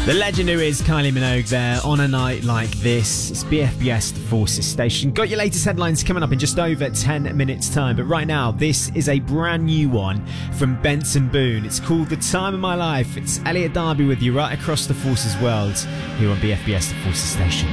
The legend who is Kylie Minogue there on a night like this. It's BFBS, the Forces Station. Got your latest headlines coming up in just over 10 minutes time. But right now, this is a brand new one from Benson Boone. It's called The Time of My Life. It's Elliot Darby with you right across the Forces world here on BFBS, the Forces Station.